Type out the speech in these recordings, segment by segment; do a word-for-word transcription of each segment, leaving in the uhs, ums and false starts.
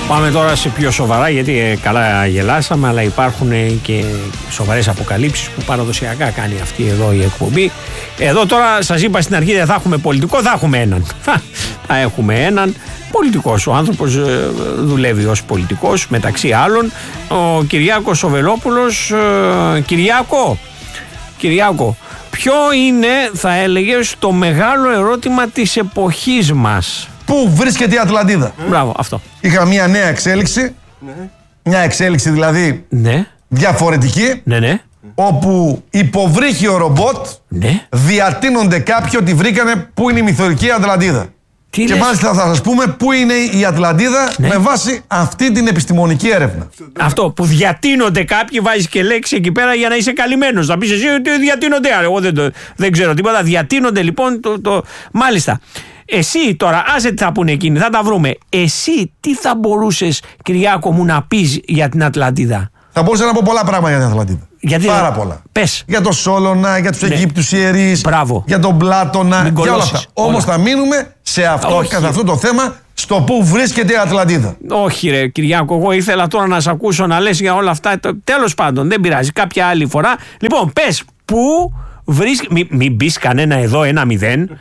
Πάμε τώρα σε πιο σοβαρά, γιατί ε, καλά γελάσαμε, αλλά υπάρχουν ε, και σοβαρές αποκαλύψεις που παραδοσιακά κάνει αυτή εδώ η εκπομπή. Εδώ τώρα σας είπα στην αρχή δεν θα έχουμε πολιτικό, θα έχουμε έναν. Θα έχουμε έναν πολιτικός. Ο άνθρωπος ε, δουλεύει ως πολιτικός, μεταξύ άλλων. Ο Κυριάκος ο Βελόπουλος. Ε, Κυριάκο, Κυριάκο, ποιο είναι, θα έλεγες, το μεγάλο ερώτημα της εποχής μας? Πού βρίσκεται η Ατλαντίδα? Μπράβο, αυτό. Είχα μια νέα εξέλιξη. Ναι. Μια εξέλιξη δηλαδή ναι. διαφορετική. Ναι, ναι. Όπου υποβρύχιο ρομπότ ναι. διατείνονται κάποιοι ότι βρήκανε πού είναι η μυθορική Ατλαντίδα. Τι και λες? μάλιστα θα σας πούμε πού είναι η Ατλαντίδα ναι. με βάση αυτή την επιστημονική έρευνα. Αυτό που διατείνονται κάποιοι, βάζεις και λέξη εκεί πέρα για να είσαι καλυμμένος. Θα πεις εσύ ότι διατείνονται. Εγώ δεν, το, δεν ξέρω τίποτα. Διατείνονται λοιπόν. Το, το... Μάλιστα. Εσύ τώρα, άσε τι θα πούνε εκείνοι, θα τα βρούμε. Εσύ τι θα μπορούσες, Κυριάκο μου, να πεις για την Ατλαντίδα? Θα μπορούσα να πω πολλά πράγματα για την Ατλαντίδα. Γιατί Πάρα πολλά. Πες. Για το Σόλωνα, για τους ναι. Αιγύπτους ιερείς, Μπράβο. για τον Πλάτωνα, Μην για όλα αυτά. Όμως θα μείνουμε σε αυτό, καθ' αυτό το θέμα, στο πού βρίσκεται η Ατλαντίδα. Όχι ρε Κυριάκο, εγώ ήθελα τώρα να σε ακούσω να λες για όλα αυτά. Τέλος πάντων, δεν πειράζει, κάποια άλλη φορά. Λοιπόν, πες, πού βρίσκεται. Μην μη μπεις κανένα εδώ ένα μηδέν.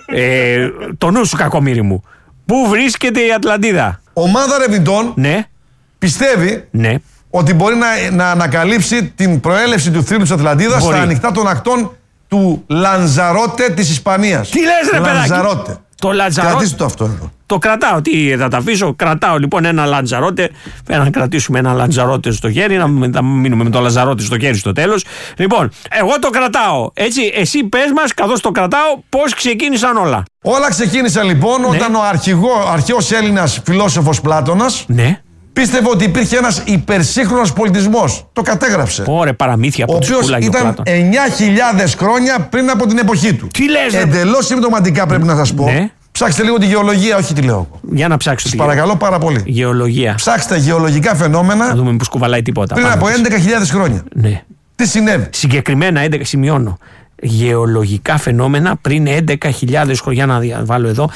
ε, το νου σου, κακομοίρη μου. Πού βρίσκεται η Ατλαντίδα? Ομάδα ερευνητών ναι. πιστεύει ναι. ότι μπορεί να, να ανακαλύψει την προέλευση του θρύλου της Ατλαντίδας στα ανοιχτά των ακτών του Λανζαρότε της Ισπανίας. Τι λες ρε παιδάκι? Λανζαρότε. Το Λανζαρότε. Κρατήστε το αυτό εδώ. Το κρατάω, τι θα τα αφήσω? Κρατάω λοιπόν ένα Λανζαρότε. Να κρατήσουμε ένα Λανζαρότε στο χέρι, να μείνουμε με το Λανζαρότε στο χέρι στο τέλος. Λοιπόν, εγώ το κρατάω. Έτσι, εσύ πες μας, καθώς το κρατάω, πώς ξεκίνησαν όλα. Όλα ξεκίνησαν λοιπόν ναι. όταν ο αρχηγό, αρχαίος Έλληνας φιλόσοφος Πλάτωνας ναι. πίστευε ότι υπήρχε ένας υπερσύγχρονος πολιτισμός. Το κατέγραψε. Ωραία, παραμύθια από ο οποίος ήταν εννιά χιλιάδες χρόνια πριν από την εποχή του. Τι λες? Εντελώς συμπτωματικά πρέπει να σας πω. Ναι. Ψάξτε λίγο τη γεωλογία, όχι τη λέω. Για να ψάξετε. Σας παρακαλώ πάρα πολύ. Γεωλογία. Ψάξτε γεωλογικά φαινόμενα. Να δούμε μήπως κουβαλάει τίποτα. Πριν από έντεκα χιλιάδες χρόνια. Ναι. Τι συνέβη? Συγκεκριμένα έντεκα, σημειώνω. Γεωλογικά φαινόμενα πριν έντεκα χιλιάδες χρόνια. Να βάλω εδώ.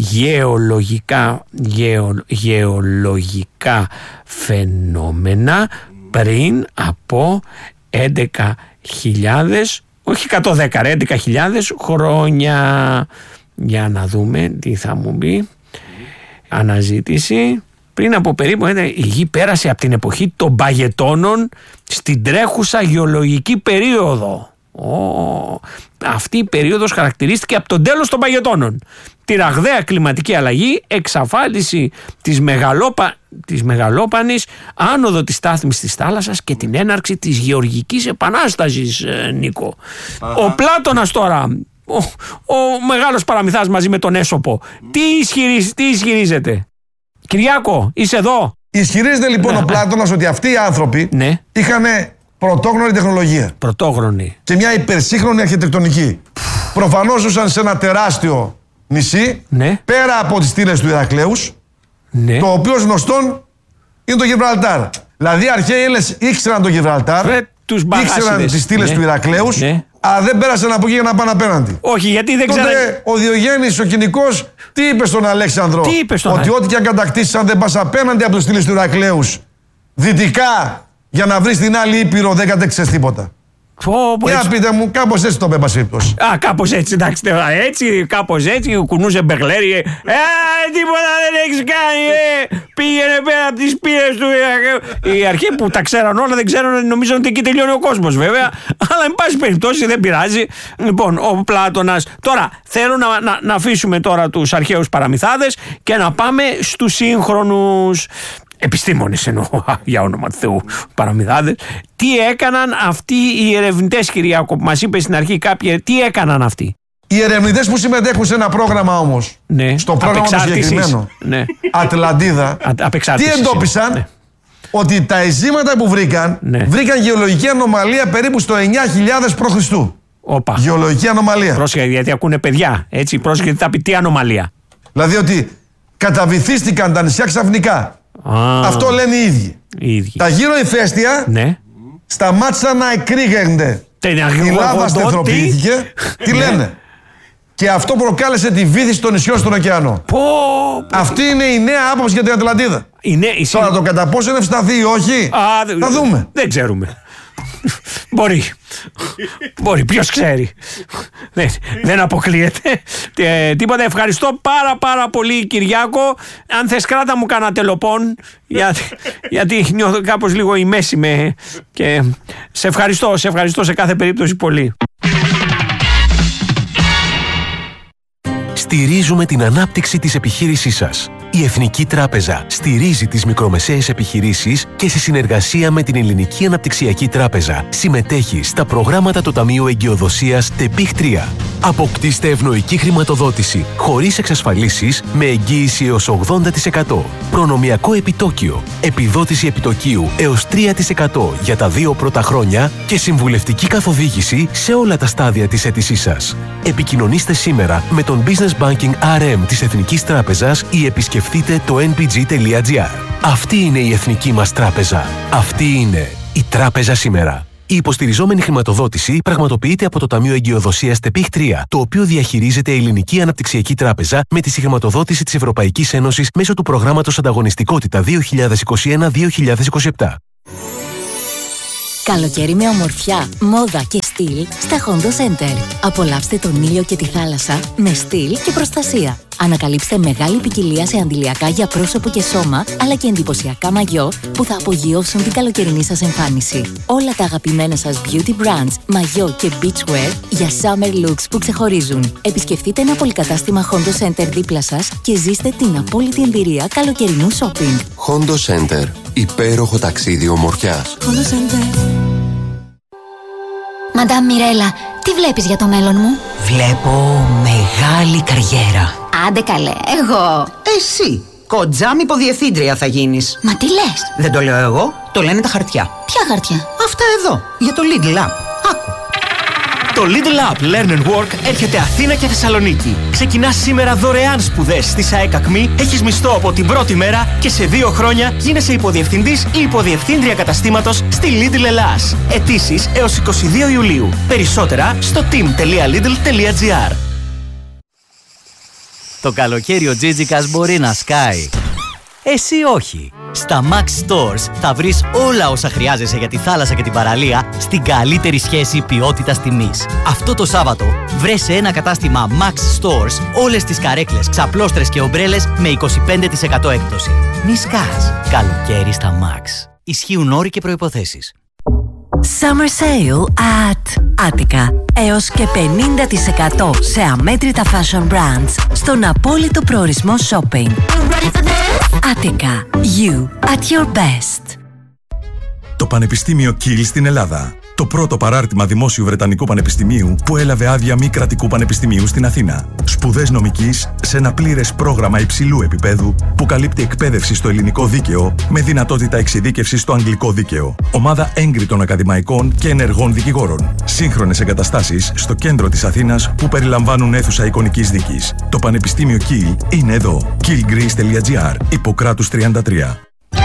Γεωλογικά, γεω, γεωλογικά φαινόμενα πριν από έντεκα χιλιάδες, όχι εκατόν δέκα, έντεκα χιλιάδες χρόνια. Για να δούμε τι θα μου πει. Αναζήτηση. Πριν από περίπου η γη πέρασε από την εποχή των Παγετώνων στην τρέχουσα γεωλογική περίοδο. Oh, αυτή η περίοδος χαρακτηρίστηκε από τον τέλος των Παγετώνων. Τη ραγδαία κλιματική αλλαγή, εξαφάνιση της, μεγαλόπα, της μεγαλόπανης, άνοδο της στάθμης της θάλασσας και την έναρξη της γεωργικής επανάστασης, Νίκο. Uh-huh. Ο Πλάτωνας τώρα, ο, ο μεγάλος παραμυθάς μαζί με τον Έσοπο, τι, ισχυρίζ, τι ισχυρίζεται? Κυριάκο, είσαι εδώ? Ισχυρίζεται λοιπόν ο Πλάτωνας ότι αυτοί οι άνθρωποι ναι. είχαν πρωτόγνωρη τεχνολογία. Πρωτόγνωρη. Και μια υπερσύγχρονη αρχιτεκτονική. Προφανώς ζούσαν σε ένα τεράστιο νησί, ναι. πέρα από τις στήλες του Ηρακλέους, ναι. το οποίο γνωστόν είναι το Γιβραλτάρ. Δηλαδή οι αρχαίοι Έλληνες ήξεραν το Γιβραλτάρ, Ρε, τους ήξεραν τις στήλες ναι. του Ηρακλέους, ναι. αλλά δεν πέρασαν από εκεί για να πάνε απέναντι. Όχι, γιατί δεν ξέραν. Τότε ο Διογέννης ο Κοινικός τι είπε στον Αλέξανδρο? Τι είπε στον Ότι ό,τι και αν κατακτήσεις, αν δεν πας απέναντι από τις στήλες του Ηρακλέους, δυτικά, για να βρεις την άλλη ήπειρο, δεν κατέξεις τίποτα. Oh, Για πείτε μου, κάπως έτσι το πέμπα σύμπτωση. Α, κάπως έτσι, εντάξει, έτσι, κάπως έτσι, κουνούσε μπεγλέρι. Ε, τίποτα δεν έχεις κάνει, ε, πήγαινε πέρα από τις πύρες του. Οι αρχαίοι που τα ξέραν όλα δεν ξέραν, νομίζω ότι εκεί τελειώνει ο κόσμος βέβαια. Αλλά εν πάση περιπτώσει δεν πειράζει. Λοιπόν, ο Πλάτωνας. Τώρα, θέλω να, να, να αφήσουμε τώρα τους αρχαίους παραμυθάδες και να πάμε στους σύγχρονους επιστήμονες, εννοώ, για όνομα του Θεού, παραμυθάδες. Τι έκαναν αυτοί οι ερευνητές, Κυριάκο, που μας είπε στην αρχή κάποιοι, τι έκαναν αυτοί? Οι ερευνητές που συμμετέχουν σε ένα πρόγραμμα όμως, ναι. στο πρόγραμμα το συγκεκριμένο, ναι. Ατλαντίδα, Α, τι εντόπισαν? Ναι. Ότι τα εισήματα που βρήκαν, ναι. βρήκαν γεωλογική ανομαλία περίπου στο εννιά χιλιάδες π.Χ. Όπα. Γεωλογική ανομαλία. Πρόσεχε, γιατί ακούνε παιδιά, έτσι, πρόσεχε, θα πει τι ανομαλία. Δηλαδή ότι καταβυθίστηκαν τα νησιά ξαφνικά. Ah, αυτό λένε οι ίδιοι. οι ίδιοι. Τα γύρω ηφαίστεια ναι. σταμάτησαν να εκρήγενται. Η λάβα στεθροποιήθηκε. Τι λένε? Και αυτό προκάλεσε τη βύθιση των νησιών στον ωκεανό. Πω, Αυτή είναι η νέα άποψη για την Ατλαντίδα. Είναι, Τώρα το κατά πόσο είναι ευσταθή ή όχι, Α, θα δούμε. Δεν ξέρουμε. Μπορεί. Μπορεί, ποιος ξέρει. δεν, δεν αποκλείεται. Ε, τίποτα. Ευχαριστώ πάρα πάρα πολύ, Κυριάκο. Αν θες κράτα μου κάνα τελοπών, για, γιατί νιώθω κάπως λίγο η μέση με. Και σε ευχαριστώ, σε ευχαριστώ σε κάθε περίπτωση πολύ. Στηρίζουμε την ανάπτυξη της επιχείρησής σας. Η Εθνική Τράπεζα στηρίζει τις μικρομεσαίες επιχειρήσεις και σε συνεργασία με την Ελληνική Αναπτυξιακή Τράπεζα συμμετέχει στα προγράμματα του Ταμείου Εγκυοδοσίας ΤΕΠΙΧ τρία. Αποκτήστε ευνοϊκή χρηματοδότηση χωρίς εξασφαλίσεις με εγγύηση έως ογδόντα τοις εκατό. Προνομιακό επιτόκιο, επιδότηση επιτοκίου έως τρία τοις εκατό για τα δύο πρώτα χρόνια και συμβουλευτική καθοδήγηση σε όλα τα στάδια της αίτησής σας. Επικοινωνήστε σήμερα με τον Business Banking αρ εμ της Εθνικής Τράπεζας ή επισκεφτείτε το εν πι τζι τελεία τζι άρ. Αυτή είναι η Εθνική μας Τράπεζα. Αυτή είναι η Τράπεζα σήμερα. Η υποστηριζόμενη χρηματοδότηση πραγματοποιείται από το Ταμείο Εγκυοδοσίας ΤΕΠΙΧ τρία, το οποίο διαχειρίζεται η Ελληνική Αναπτυξιακή Τράπεζα με τη συγχρηματοδότηση της Ευρωπαϊκής Ένωσης μέσω του προγράμματος Ανταγωνιστικότητα δύο χιλιάδες είκοσι ένα δύο χιλιάδες είκοσι επτά. Καλοκαίρι με ομορφιά, μόδα και στυλ στα Hondo Center. Απολαύστε τον ήλιο και τη θάλασσα με στυλ και προστασία. Ανακαλύψτε μεγάλη ποικιλία σε αντιλιακά για πρόσωπο και σώμα, αλλά και εντυπωσιακά μαγιό που θα απογειώσουν την καλοκαιρινή σας εμφάνιση. Όλα τα αγαπημένα σας beauty brands, μαγιό και beachwear για summer looks που ξεχωρίζουν. Επισκεφτείτε ένα πολυκατάστημα Hondo Center δίπλα σας και ζήστε την απόλυτη εμπειρία καλοκαιρινού shopping. Hondo Center. Υπέροχο ταξίδι ομορφιάς. Hondo Center. Μαντάμ Μιρέλα, τι βλέπεις για το μέλλον μου? Βλέπω μεγάλη καριέρα. Άντε καλέ, εγώ. Εσύ, κοντζάμ υποδιευθύντρια θα γίνεις. Μα τι λες? Δεν το λέω εγώ, το λένε τα χαρτιά. Ποια χαρτιά? Αυτά εδώ, για το Lidl App. Άκου. Το Lidl App Learn and Work έρχεται Αθήνα και Θεσσαλονίκη. Ξεκινάς σήμερα δωρεάν σπουδές στη ΣΑΕΚ ΑΚΜΗ, έχεις μισθό από την πρώτη μέρα και σε δύο χρόνια γίνεσαι υποδιευθυντής ή υποδιευθύντρια καταστήματος στη Lidl Ελλάς. Αιτήσεις έως είκοσι δύο Ιουλίου. Περισσότερα στο team τελεία lidl τελεία gr. Το καλοκαίρι ο Τζίτζικας μπορεί να σκάει. Εσύ όχι. Στα Max Stores θα βρεις όλα όσα χρειάζεσαι για τη θάλασσα και την παραλία στην καλύτερη σχέση ποιότητας τιμής. Αυτό το Σάββατο βρες σε ένα κατάστημα Max Stores όλες τις καρέκλες, ξαπλώστρες και ομπρέλες με είκοσι πέντε τοις εκατό έκπτωση. Μη σκάς. Καλοκαίρι στα Max. Ισχύουν όροι και προϋποθέσεις. Summer Sale at Attica. Έως και πενήντα τοις εκατό σε αμέτρητα fashion brands στον απόλυτο προορισμό shopping. Attica. You at your best. Το Πανεπιστήμιο Kiel στην Ελλάδα. Το πρώτο παράρτημα δημόσιου Βρετανικού Πανεπιστημίου που έλαβε άδεια μη κρατικού πανεπιστημίου στην Αθήνα. Σπουδές νομικής σε ένα πλήρες πρόγραμμα υψηλού επίπεδου που καλύπτει εκπαίδευση στο ελληνικό δίκαιο με δυνατότητα εξειδίκευσης στο αγγλικό δίκαιο. Ομάδα έγκριτων ακαδημαϊκών και ενεργών δικηγόρων. Σύγχρονες εγκαταστάσεις στο κέντρο της Αθήνας που περιλαμβάνουν αίθουσα εικονικής δίκης. Το Πανεπιστήμιο Kiel είναι εδώ. kiel greece τελεία gr. Ιπποκράτους τριάντα τρία.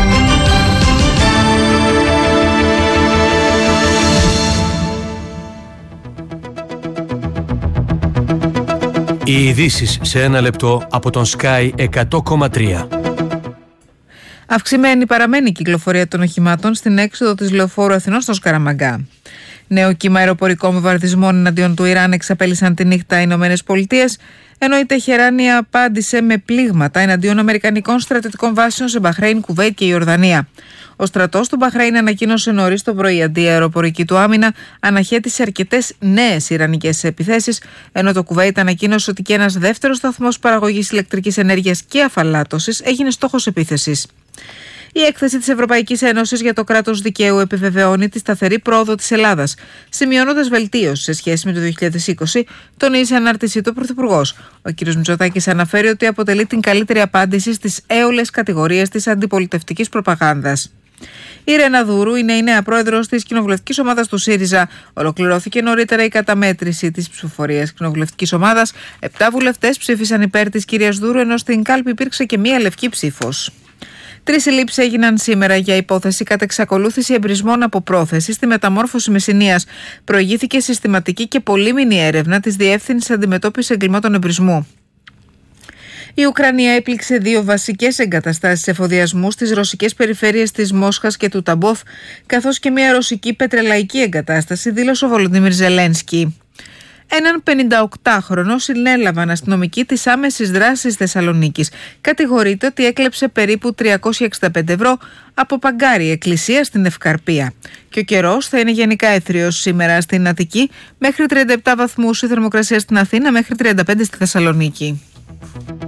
Οι ειδήσεις σε ένα λεπτό από τον Sky εκατό κόμμα τρία. Αυξημένη παραμένει η κυκλοφορία των οχημάτων στην έξοδο της Λεωφόρου Αθηνών στο Σκαραμαγκά. Νέο κύμα αεροπορικών βομβαρδισμών εναντίον του Ιράν εξαπέλυσαν τη νύχτα οι Ηνωμένες Πολιτείες, ενώ η Τεχεράνη απάντησε με πλήγματα εναντίον αμερικανικών στρατιωτικών βάσεων σε Μπαχρέιν, Κουβέιτ και Ιορδανία. Ο στρατός του Μπαχρέιν ανακοίνωσε νωρίς το πρωί αντιαεροπορική του άμυνα αναχέτησε αρκετές νέες ιρανικές επιθέσεις, ενώ το Κουβέιτ ανακοίνωσε ότι και ένας δεύτερος σταθμός παραγωγής ηλεκτρικής ενέργειας και αφαλάτωσης έγινε στόχος επίθεσης. Η έκθεση της Ευρωπαϊκής Ένωσης για το κράτος δικαίου επιβεβαιώνει τη σταθερή πρόοδο της Ελλάδας, σημειώνοντας βελτίωση σε σχέση με το δύο χιλιάδες είκοσι, τονίζει σε ανάρτησή του ο Πρωθυπουργός. Ο κ. Μητσοτάκης αναφέρει ότι αποτελεί την καλύτερη απάντηση στις έολες κατηγορίες της αντιπολιτευτικής προπαγάνδας. Η Ρένα Δούρου είναι η νέα πρόεδρος της κοινοβουλευτικής ομάδας του ΣΥΡΙΖΑ. Ολοκληρώθηκε νωρίτερα η καταμέτρηση της ψηφοφορίας κοινοβουλευτικής ομάδας. Επτά βουλευτές ψήφισαν υπέρ της κυρίας Δούρου, ενώ στην κάλπη υπήρξε και μία λευκή ψήφος. Τρεις συλλήψεις έγιναν σήμερα για υπόθεση κατά εξακολούθηση εμπρισμών από πρόθεση στη μεταμόρφωση Μεσσηνίας. Προηγήθηκε συστηματική και πολύμηνη έρευνα της Διεύθυνσης Αντιμετώπισης Εγκλημάτων Εμπρισμού. Η Ουκρανία έπληξε δύο βασικές εγκαταστάσεις εφοδιασμού στις ρωσικές περιφέρειες της Μόσχας και του Ταμπόφ, καθώς και μια ρωσική πετρελαϊκή εγκατάσταση, δήλωσε ο Βολοντίμιρ Ζελένσκι. Έναν πενηνταοκτάχρονο συνέλαβαν αστυνομικοί της άμεσης δράσης Θεσσαλονίκης. Κατηγορείται ότι έκλεψε περίπου τριακόσια εξήντα πέντε ευρώ από παγκάρι εκκλησία στην Ευκαρπία. Και ο καιρός θα είναι γενικά έθριος σήμερα στην Αττική, μέχρι τριάντα επτά βαθμούς η θερμοκρασία στην Αθήνα, μέχρι τριάντα πέντε στη Θεσσαλονίκη.